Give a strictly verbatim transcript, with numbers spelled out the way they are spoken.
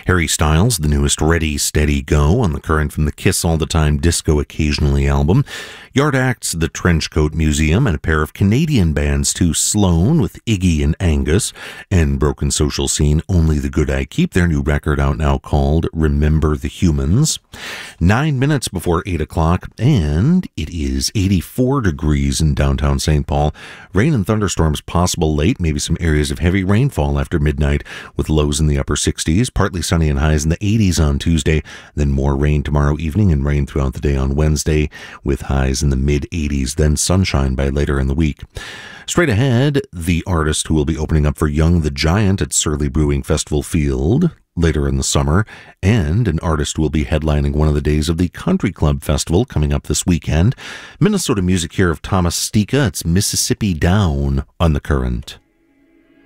Harry Styles, the newest Ready, Steady, Go on the Current from the Kiss All the Time Disco Occasionally album. Yard acts The Trenchcoat Museum, and a pair of Canadian bands too, Sloan with Iggy and Angus, and Broken Social Scene, Only the Good I Keep, their new record out now called Remember the Humans. Nine minutes before eight o'clock, and it is eighty-four degrees in downtown Saint Paul. Rain and thunderstorms possible late, maybe some areas of heavy rainfall after midnight, with lows in the upper sixties, partly sunny and highs in the eighties on Tuesday, then more rain tomorrow evening and rain throughout the day on Wednesday, with highs in the mid-eighties, then sunshine by later in the week. Straight ahead, the artist who will be opening up for Young the Giant at Surly Brewing Festival Field later in the summer, and an artist who will be headlining one of the days of the Country Club Festival coming up this weekend. Minnesota music here of Thomas Stika. It's Mississippi Down on the Current.